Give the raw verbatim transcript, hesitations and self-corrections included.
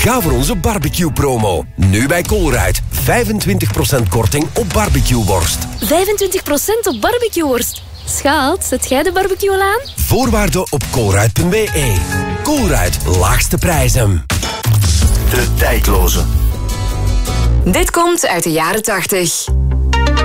Ga voor onze barbecue-promo. Nu bij Colruyt. vijfentwintig procent korting op barbecueworst. vijfentwintig procent op barbecueworst. Schat, zet jij de barbecue al aan? Voorwaarden op colruyt punt b e. Colruyt, laagste prijzen. De tijdloze. Dit komt uit de jaren tachtig.